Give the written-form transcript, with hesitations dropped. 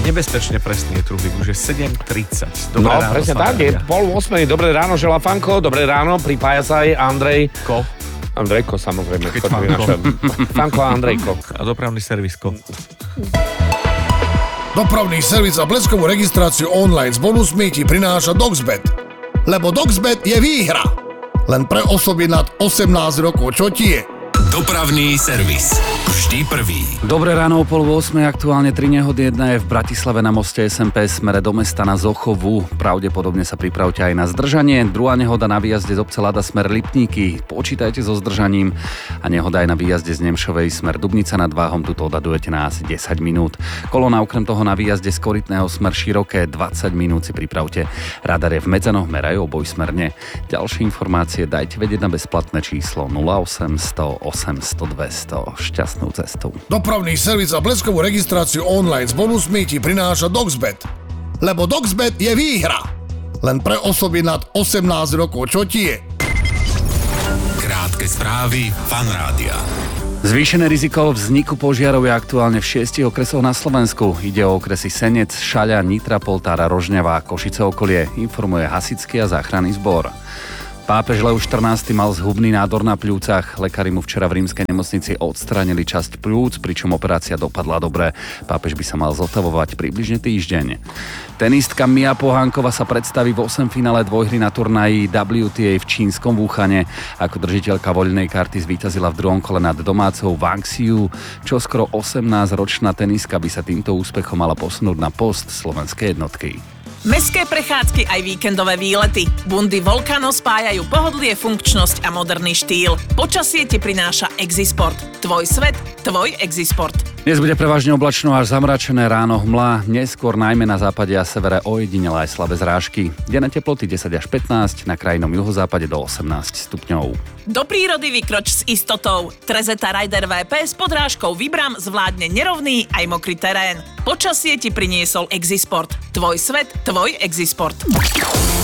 Nebezpečne presný je truhlík, už je 7:30. Dobré ráno, presne tak, je 7:30. Dobré ráno, želá Fanko, dobré ráno, pripája sa aj Andrejko. Andrejko, samozrejme. Fanko a Andrejko. A dopravný servisko. Dopravný servis a bleskovú registráciu online s bonusmi ti prináša Doxbet. Lebo Doxbet je výhra. Len pre osoby nad 18 rokov. Čo ti je? Dopravný servis. Vždy prvý. Dobré ráno, o 7:30, aktuálne 3 nehody. Jedna je v Bratislave na moste SMP smere do mesta na Zochovu. Pravdepodobne sa pripravte aj na zdržanie. Druhá nehoda na výjazde z obce Lada smer Lipníky. Počítajte so zdržaním. A nehoda aj na výjazde z Nemšovej smer Dubnica nad Váhom. Tuto odhadujete na asi 10 minút. Kolóna okrem toho na výjazde z Korytného smer Široké 20 minút si pripravte. Radar je v Medzanoch, merajú obojsmerne. Ďalšie informácie dajte vedieť na bezplatné číslo 0800 800 200. Šťastnú cestu. Dopravný servis a bleskovú registráciu online s bonusmi ti prináša Doxbet. Lebo Doxbet je výhra. Len pre osoby nad 18 rokov. Čo ti je? Krátke správy Fan Rádia. Zvýšené riziko vzniku požiarov je aktuálne v 6 okresoch na Slovensku. Ide o okresy Senec, Šaľa, Nitra, Poltára, Rožňava, Košice okolie, informuje Hasičský a záchranný zbor. Pápež Leus XIV mal zhubný nádor na pľúcach. Lekári mu včera v rímskej nemocnici odstránili časť pľúc, pričom operácia dopadla dobre. Pápež by sa mal zotavovať približne týždeň. Tenistka Mia Pohánková sa predstaví v 8 finále dvojhry na turnaji WTA v čínskom Wuhane. Ako držiteľka voľnej karty zvíťazila v druhom kole nad domácou Wang Xiu. Čo skoro 18-ročná teniska by sa týmto úspechom mala posunúť na post slovenskej jednotky. Mestské prechádzky aj víkendové výlety. Bundy Volcano spájajú pohodlie, funkčnosť a moderný štýl. Počasie ti prináša Exisport. Tvoj svet, tvoj Exisport. Dnes bude prevažne oblačno až zamračené, ráno hmla, neskôr najmä na západe a severe ojedinele aj slabé zrážky. Denné teploty 10 až 15, na krajnom juhozápade do 18 stupňov. Do prírody vykroč s istotou. Trezeta Rider VP s podrážkou Vibram zvládne nerovný aj mokrý terén. Počasie ti priniesol Exisport. Tvoj svet, tvoj Exisport.